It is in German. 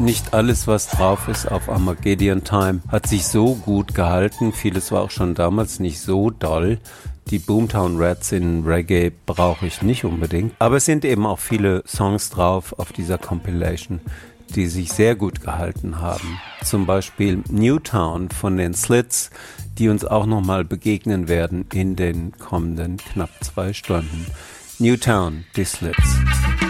Nicht alles, was drauf ist auf Armageddon Time, hat sich so gut gehalten. Vieles war auch schon damals nicht so doll. Die Boomtown Rats in Reggae brauche ich nicht unbedingt. Aber es sind eben auch viele Songs drauf auf dieser Compilation, die sich sehr gut gehalten haben. Zum Beispiel Newtown von den Slits, die uns auch nochmal begegnen werden in den kommenden knapp 2 Stunden. Newtown, die Slits.